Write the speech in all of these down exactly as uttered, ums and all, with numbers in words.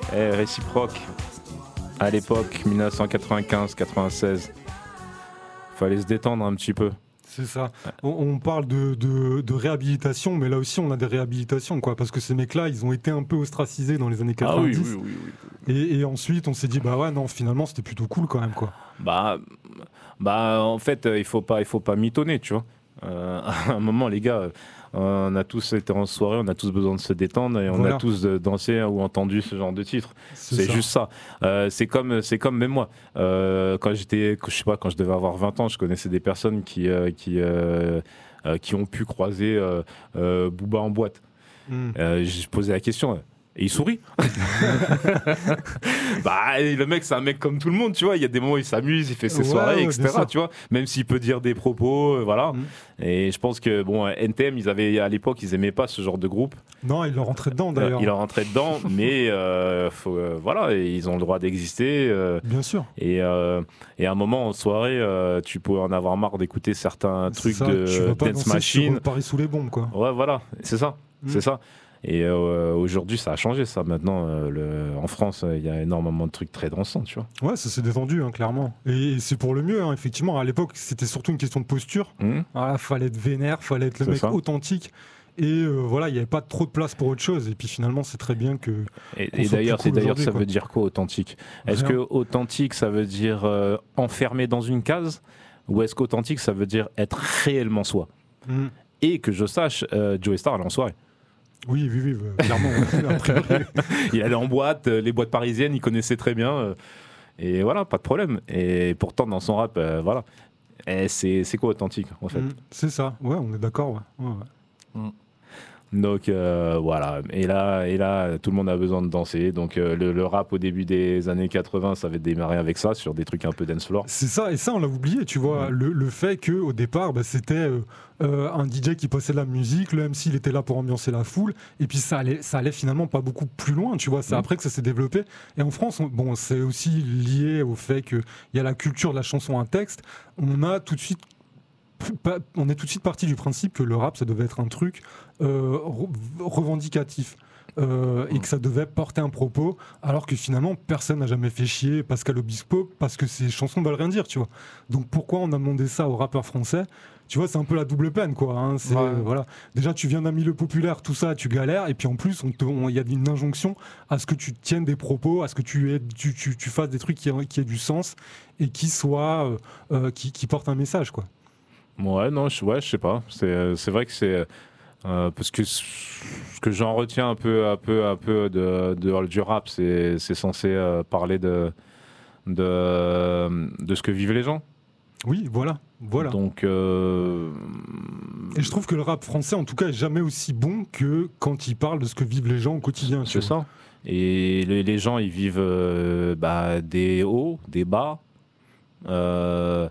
Eh, réciproque. À l'époque, dix-neuf cent quatre-vingt-quinze quatre-vingt-seize. Fallait se détendre un petit peu. C'est ça. On, on parle de, de, de réhabilitation, mais là aussi on a des réhabilitations, quoi, parce que ces mecs-là, ils ont été un peu ostracisés dans les années quatre-vingt-dix. Ah oui, oui, oui, oui. Et, et ensuite, on s'est dit, bah ouais, non, finalement, c'était plutôt cool quand même, quoi. Bah, bah en fait, il faut pas, il faut pas mitonner, tu vois. Euh, à un moment, les gars, on a tous été en soirée, on a tous besoin de se détendre et on Voilà. a tous dansé ou entendu ce genre de titre. C'est, C'est ça. juste ça. Euh, c'est comme, c'est comme même moi. Euh, quand j'étais, je sais pas, quand je devais avoir vingt ans, je connaissais des personnes qui, euh, qui, euh, euh, qui ont pu croiser euh, euh, Booba en boîte. Mm. Euh, je posais la question. Et il sourit. Bah, le mec, c'est un mec comme tout le monde, tu vois. Il y a des moments où il s'amuse, il fait ses Ouais, soirées, ouais, et cetera. bien Tu vois, même s'il peut dire des propos, euh, voilà. Mm. Et je pense que bon, N T M, ils avaient à l'époque, ils aimaient pas ce genre de groupe. Non, il leur rentrait dedans d'ailleurs. Euh, ils en rentraient dedans, mais euh, faut, euh, voilà, et ils ont le droit d'exister. euh, Bien sûr. et, euh, et à un moment en soirée, euh, tu peux en avoir marre d'écouter certains C'est trucs ça, de tu vas pas dance danser machine. sur Paris sous les bombes, quoi. Ouais, voilà, c'est ça, Mm. c'est ça. Et euh, aujourd'hui, ça a changé, ça. Maintenant, euh, le... en France, il y a énormément de trucs très dansants, tu vois. Ouais, ça s'est détendu, hein, clairement. Et, et c'est pour le mieux, hein, effectivement. À l'époque, c'était surtout une question de posture. Mmh. Voilà, fallait être vénère, fallait être le C'est mec ça. authentique. Et euh, voilà, il n'y avait pas trop de place pour autre chose. Et puis finalement, c'est très bien que. Et, Qu'on et soit d'ailleurs, plus c'est cool d'ailleurs aujourd'hui, ça quoi. veut dire quoi, authentique? Est-ce Rien. que authentique, ça veut dire euh, enfermé dans une case? Ou est-ce qu'authentique, ça veut dire être réellement soi? Mm. Et que je sache, euh, Joey Starr, elle est en soirée. Oui, oui, oui, bah, clairement. a priori. Il allait en boîte, euh, les boîtes parisiennes, il connaissait très bien. euh, et voilà, pas de problème. Et pourtant, dans son rap, euh, voilà. Et c'est, c'est quoi authentique, en fait? Mm. C'est ça. Ouais, on est d'accord. Ouais. Ouais, ouais. Donc euh, voilà, et là, et là, tout le monde a besoin de danser. Donc euh, le, le rap au début des années quatre-vingts, ça avait démarré avec ça, sur des trucs un peu dance floor. C'est ça, et ça on l'a oublié, tu vois, Mm. le, le fait qu'au départ bah, c'était euh, euh, un D J qui passait de la musique, le M C il était là pour ambiancer la foule, et puis ça allait, ça allait finalement pas beaucoup plus loin, tu vois, c'est Mm. après que ça s'est développé. Et en France, on- bon, c'est aussi lié au fait qu'il y a la culture de la chanson à texte, on a tout de suite pas- on est tout de suite parti du principe que le rap ça devait être un truc euh, re- revendicatif. Euh, et que ça devait porter un propos, alors que finalement personne n'a jamais fait chier Pascal Obispo parce que ses chansons veulent rien dire, tu vois. Donc pourquoi on a demandé ça aux rappeurs français? Tu vois, c'est un peu la double peine, quoi. Hein. C'est, Ouais. euh, voilà. Déjà, tu viens d'un milieu populaire, tout ça, tu galères, et puis en plus, on te- on- il y a une injonction à ce que tu tiennes des propos, à ce que tu, aies, tu, tu, tu fasses des trucs qui, aient- qui aient du sens et qui soient, euh, euh, qui, qui portent un message, quoi. Ouais, non, je, ouais, je sais pas. C'est, euh, c'est vrai que c'est euh, parce que ce que j'en retiens un peu, un peu, un peu de, de du rap, c'est, c'est censé euh, parler de, de de ce que vivent les gens. Oui, voilà, voilà. Donc euh, Et je trouve que le rap français, en tout cas, est jamais aussi bon que quand il parle de ce que vivent les gens au quotidien. tu c'est vois. ça. Et les, les gens, ils vivent euh, bah, des hauts, des bas. Euh,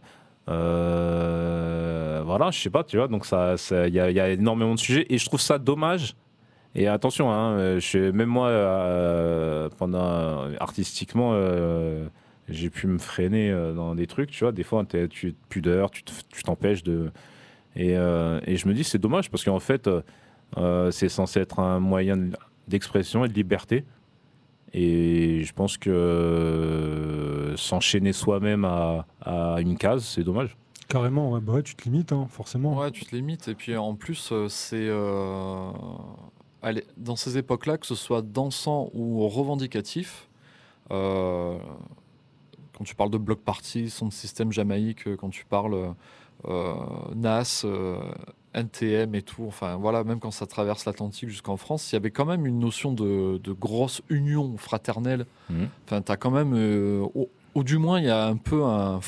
euh, voilà, je sais pas, tu vois. Donc ça, ça- il y, a- il y a énormément de sujets et je trouve ça dommage. Et attention, hein, je, même moi, euh, pendant artistiquement, euh, j'ai pu me freiner euh, dans des trucs, tu vois. Des fois, t'es- tu es de pudeur, tu te- tu t'empêches de. Et, euh, et je me dis, c'est dommage parce qu'en fait, euh, c'est censé être un moyen d'expression et de liberté. Et je pense que euh, s'enchaîner soi-même à, à une case, c'est dommage. Carrément, ouais, bah ouais, tu te limites, hein, forcément. Ouais, tu te limites. Et puis en plus, euh, c'est. euh, allez, dans ces époques-là, que ce soit dansant ou revendicatif, euh, quand tu parles de bloc party, son système Jamaïque, euh, quand tu parles euh, Nas, euh, N T M et tout, enfin voilà, même quand ça traverse l'Atlantique jusqu'en France, il y avait quand même une notion de, de grosse union fraternelle. Mhm. Enfin, t'as quand même. euh, au, ou du moins, il y a un peu un